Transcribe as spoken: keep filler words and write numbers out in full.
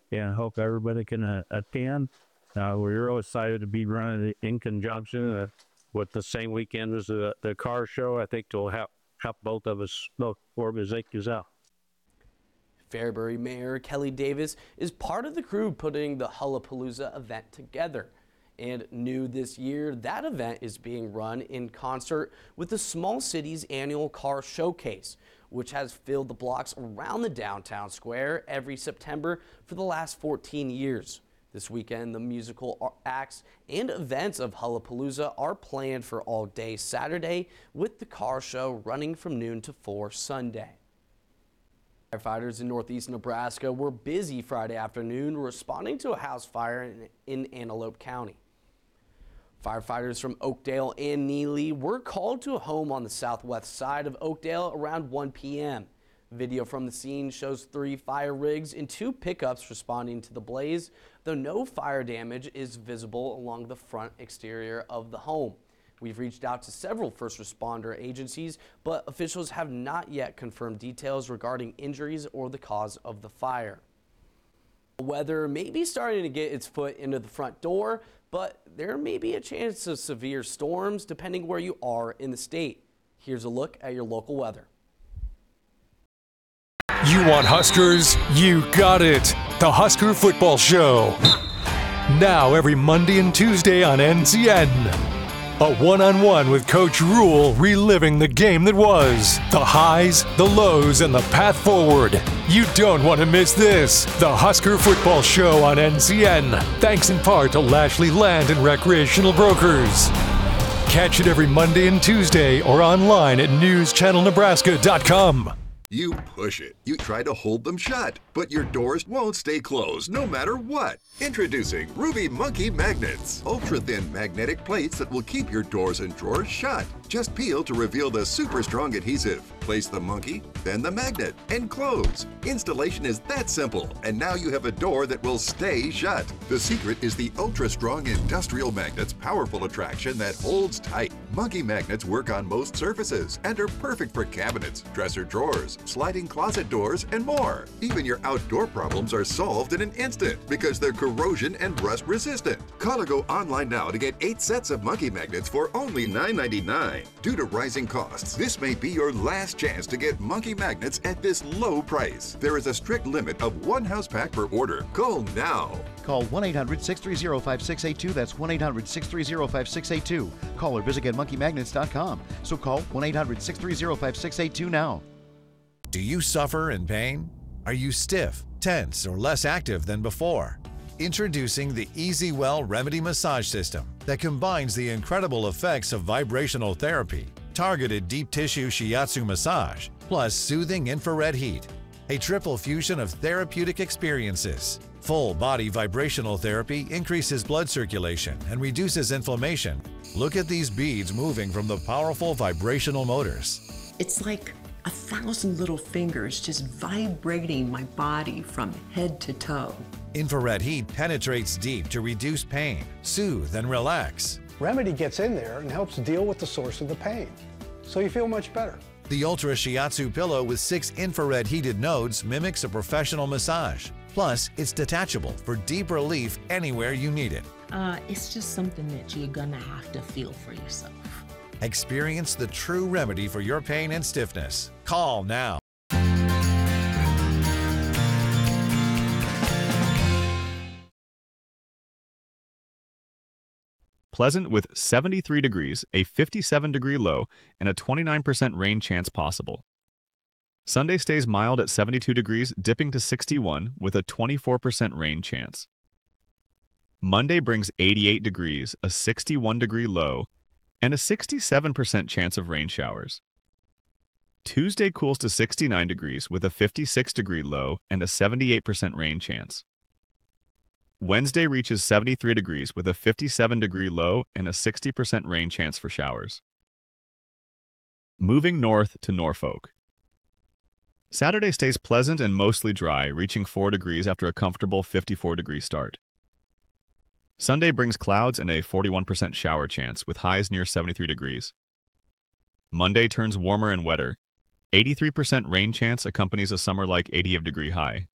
and I hope everybody can uh, attend. Uh, we're real excited to be running it in conjunction uh, with the same weekend as the, the car show. I think it'll help, help both of us, both organizations out. Fairbury Mayor Kelly Davis is part of the crew putting the Hullapalooza event together. And new this year, that event is being run in concert with the Small Cities Annual Car Showcase, which has filled the blocks around the downtown square every September for the last fourteen years. This weekend, the musical acts and events of Hullapalooza are planned for all day Saturday, with the car show running from noon to four Sunday. Firefighters in northeast Nebraska were busy Friday afternoon responding to a house fire in, in Antelope County. Firefighters from Oakdale and Neely were called to a home on the southwest side of Oakdale around one p m Video from the scene shows three fire rigs and two pickups responding to the blaze, though no fire damage is visible along the front exterior of the home. We've reached out to several first responder agencies, but officials have not yet confirmed details regarding injuries or the cause of the fire. Weather may be starting to get its foot into the front door, but there may be a chance of severe storms depending where you are in the state. Here's a look at your local weather. You want Huskers? You got it. The Husker Football Show. Now every Monday and Tuesday on N C N. A one-on-one with Coach Rule, reliving the game that was. The highs, the lows, and the path forward. You don't want to miss this. The Husker Football Show on N C N. Thanks in part to Lashley Land and Recreational Brokers. Catch it every Monday and Tuesday or online at news channel nebraska dot com. You push it. You try to hold them shut, but your doors won't stay closed no matter what. Introducing Ruby Monkey Magnets. Ultra-thin magnetic plates that will keep your doors and drawers shut. Just peel to reveal the super strong adhesive. Place the monkey, then the magnet, and close. Installation is that simple, and now you have a door that will stay shut. The secret is the ultra-strong industrial magnet's powerful attraction that holds tight. Monkey magnets work on most surfaces and are perfect for cabinets, dresser drawers, sliding closet doors, and more. Even your outdoor problems are solved in an instant because they're corrosion and rust resistant. Call or go online now to get eight sets of monkey magnets for only nine ninety-nine. Due to rising costs, this may be your last chance to get monkey magnets at this low price. There is a strict limit of one house pack per order. Call now. Call one eight hundred six three zero five six eight two. That's one eight hundred six three zero five six eight two. Call or visit get monkey magnets dot com. So call one eight hundred six three zero five six eight two now. Do you suffer in pain? Are you stiff, tense, or less active than before? Introducing the EasyWell Remedy Massage System that combines the incredible effects of vibrational therapy, targeted deep tissue shiatsu massage, plus soothing infrared heat. A triple fusion of therapeutic experiences. Full body vibrational therapy increases blood circulation and reduces inflammation. Look at these beads moving from the powerful vibrational motors. It's like a thousand little fingers just vibrating my body from head to toe. Infrared heat penetrates deep to reduce pain, soothe, and relax. Remedy gets in there and helps deal with the source of the pain, so you feel much better. The Ultra Shiatsu pillow with six infrared heated nodes mimics a professional massage. Plus, it's detachable for deep relief anywhere you need it. Uh, it's just something that you're gonna have to feel for yourself. Experience the true remedy for your pain and stiffness. Call now. Pleasant with seventy-three degrees, a fifty-seven degree low, and a twenty-nine percent rain chance possible. Sunday stays mild at seventy-two degrees, dipping to sixty-one with a twenty-four percent rain chance. Monday brings eighty-eight degrees, a sixty-one degree low, and a sixty-seven percent chance of rain showers. Tuesday cools to sixty-nine degrees with a fifty-six degree low and a seventy-eight percent rain chance. Wednesday reaches seventy-three degrees with a fifty-seven degree low and a sixty percent rain chance for showers. Moving north to Norfolk. Saturday stays pleasant and mostly dry, reaching four degrees after a comfortable fifty-four degree start. Sunday brings clouds and a forty-one percent shower chance with highs near seventy-three degrees. Monday turns warmer and wetter. eighty-three percent rain chance accompanies a summer-like eighty degree high.